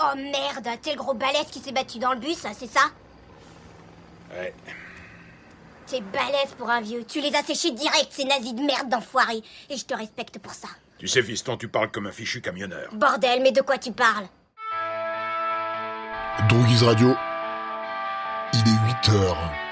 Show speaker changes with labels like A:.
A: Oh merde, t'es le gros balèze qui s'est battu dans le bus, c'est ça?
B: Ouais.
A: T'es balèze pour un vieux. Tu les as séchés direct, ces nazis de merde d'enfoirés. Et je te respecte pour ça.
B: Tu sais, fiston, tu parles comme un fichu camionneur.
A: Bordel, mais de quoi tu parles?
C: Droguise Radio, il est 8h.